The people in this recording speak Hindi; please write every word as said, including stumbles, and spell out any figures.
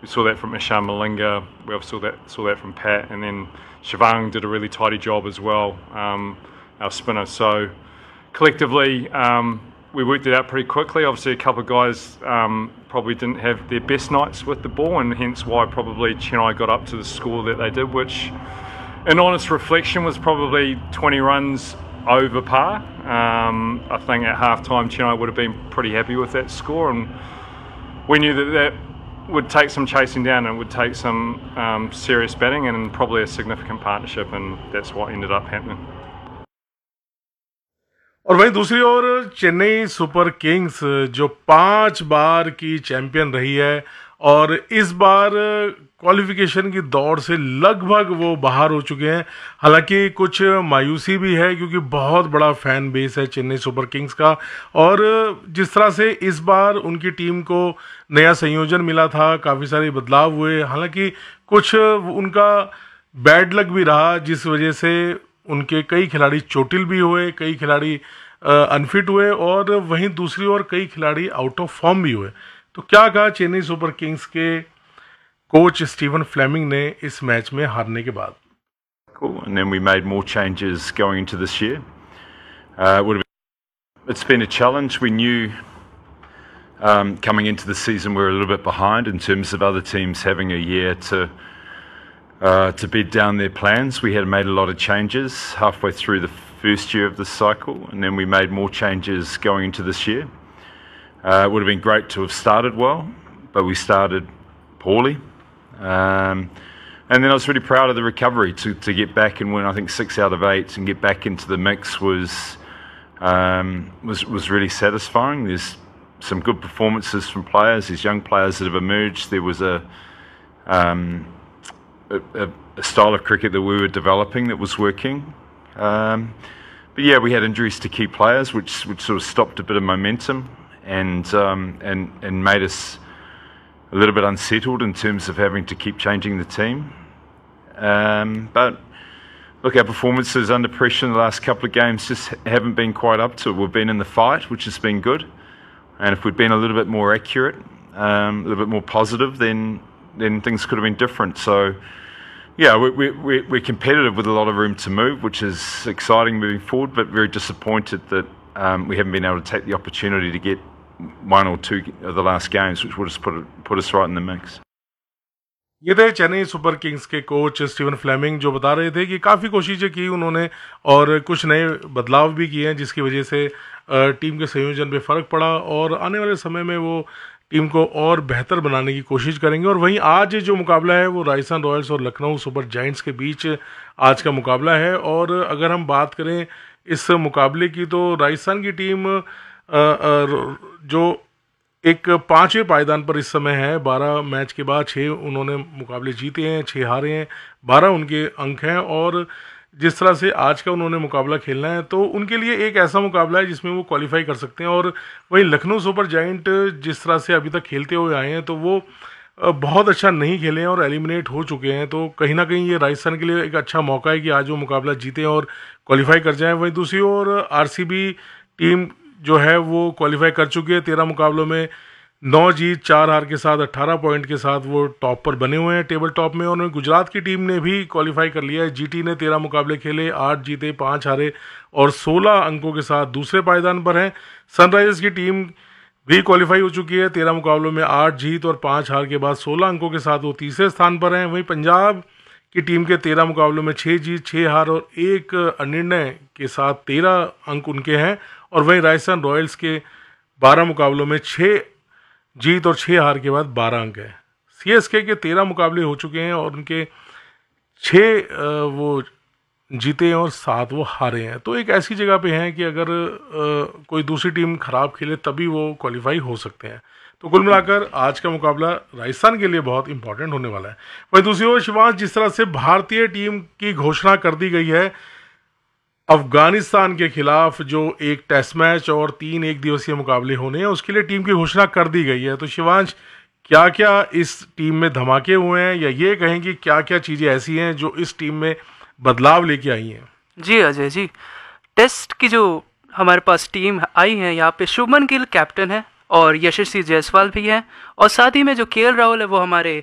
we saw that from Ishan Malinga, we also saw that, saw that from Pat, and then Shivang did a really tidy job as well, um, our spinner. So collectively, um, we worked it out pretty quickly. Obviously, a couple of guys um, probably didn't have their best nights with the ball, and hence why probably Chennai got up to the score that they did, which, in honest reflection, was probably twenty runs over par. Um, I think at half time, Chennai would have been pretty happy with that score, and we knew that that would take some chasing down and would take some um, serious batting and probably a significant partnership, and that's what ended up happening. और वहीं दूसरी ओर चेन्नई सुपर किंग्स जो पांच बार की चैंपियन रही है और इस बार क्वालिफिकेशन की दौड़ से लगभग वो बाहर हो चुके हैं। हालांकि कुछ मायूसी भी है क्योंकि बहुत बड़ा फैन बेस है चेन्नई सुपर किंग्स का, और जिस तरह से इस बार उनकी टीम को नया संयोजन मिला था, काफ़ी सारे बदलाव हुए, हालांकि कुछ उनका बैड लक भी रहा जिस वजह से उनके कई खिलाड़ी चोटिल भी हुए, कई खिलाड़ी अनफिट हुए और वहीं दूसरी ओर कई खिलाड़ी आउट ऑफ फॉर्म भी हुए। तो क्या कहा चेन्नई सुपर किंग्स के कोच स्टीवन फ्लेमिंग ने इस मैच में हारने के बाद? Cool. And then we made more changes going into this year. Uh, it would have been, it's been a challenge. We knew um, coming into the season we were a little bit behind in terms of other teams having a year to uh, to bed down their plans. We had made a lot of changes halfway through the first year of the cycle, and then we made more changes going into this year. Uh, it would have been great to have started well, but we started poorly. Um, and then I was really proud of the recovery to, to get back and win, I think, six out of eight and get back into the mix was, um, was, was really satisfying. There's some good performances from players, these young players that have emerged. There was a, um, a, a style of cricket that we were developing that was working. Um, but yeah, we had injuries to key players, which, which sort of stopped a bit of momentum and, um, and, and made us a little bit unsettled in terms of having to keep changing the team. Um, but look, our performances under pressure in the last couple of games just haven't been quite up to it. We've been in the fight, which has been good. And if we'd been a little bit more accurate, um, a little bit more positive, then then things could have been different. So, yeah, we, we, we, we're competitive with a lot of room to move, which is exciting moving forward, but very disappointed that um, we haven't been able to take the opportunity to get one or two of the last games, which would have put, put us right in the mix. ये थे चेन्नई सुपर किंग्स के कोच स्टीवन फ्लेमिंग जो बता रहे थे कि काफ़ी कोशिशें की उन्होंने और कुछ नए बदलाव भी किए हैं जिसकी वजह से टीम के संयोजन पे फ़र्क पड़ा और आने वाले समय में वो टीम को और बेहतर बनाने की कोशिश करेंगे। और वहीं आज जो मुकाबला है वो राजस्थान रॉयल्स और लखनऊ सुपर जायंट्स के बीच आज का मुकाबला है। और अगर हम बात करें इस मुकाबले की तो राजस्थान की टीम जो एक पाँचवें पायदान पर इस समय है, बारह मैच के बाद छः उन्होंने मुकाबले जीते हैं, छः हारे हैं, बारह उनके अंक हैं। और जिस तरह से आज का उन्होंने मुकाबला खेलना है तो उनके लिए एक ऐसा मुकाबला है जिसमें वो क्वालिफाई कर सकते हैं। और वहीं लखनऊ सुपर जायंट जिस तरह से अभी तक खेलते हुए आए हैं तो वो बहुत अच्छा नहीं खेले हैं और एलिमिनेट हो चुके हैं। तो कहीं ना कहीं ये राजस्थान के लिए एक अच्छा मौका है कि आज वो मुकाबला जीतें और क्वालिफाई कर जाएँ। वहीं दूसरी ओर आरसीबी टीम जो है वो क्वालिफाई कर चुकी है, तेरह मुकाबलों में नौ जीत चार हार के साथ अट्ठारह पॉइंट के साथ वो टॉप पर बने हुए हैं टेबल टॉप में। और गुजरात की टीम ने भी क्वालिफाई कर लिया है। जीटी ने तेरह मुकाबले खेले, आठ जीते पाँच हारे और सोलह अंकों के साथ दूसरे पायदान पर हैं। सनराइजर्स की टीम भी क्वालिफाई हो चुकी है, तेरह मुकाबलों में आठ जीत और पाँच हार के बाद सोलह अंकों के साथ वो तीसरे स्थान पर हैं। वहीं पंजाब की टीम के तेरह मुकाबलों में छः जीत छः हार और एक अनिर्णय के साथ तेरह अंक उनके हैं। और वहीं राजस्थान रॉयल्स के बारह मुकाबलों में छः जीत और छः हार के बाद बारह अंक है। सीएसके के तेरह मुकाबले हो चुके हैं और उनके छः वो जीते हैं और सात वो हारे हैं। तो एक ऐसी जगह पे हैं कि अगर आ, कोई दूसरी टीम खराब खेले तभी वो क्वालिफाई हो सकते हैं। तो कुल मिलाकर आज का मुकाबला राजस्थान के लिए बहुत इंपॉर्टेंट होने वाला है। वहीं दूसरी ओर शिवांश, जिस तरह से भारतीय टीम की घोषणा कर दी गई है अफगानिस्तान के खिलाफ जो एक टेस्ट मैच और तीन एक दिवसीय मुकाबले होने हैं उसके लिए टीम की घोषणा कर दी गई है। तो शिवांश, क्या क्या इस टीम में धमाके हुए हैं या ये कहें कि क्या क्या चीज़ें ऐसी हैं जो इस टीम में बदलाव लेके आई हैं? जी अजय जी, टेस्ट की जो हमारे पास टीम आई है यहाँ पे शुभमन गिल कैप्टन है और यशस्वी जायसवाल भी हैं और साथ ही में जो केएल राहुल है वो हमारे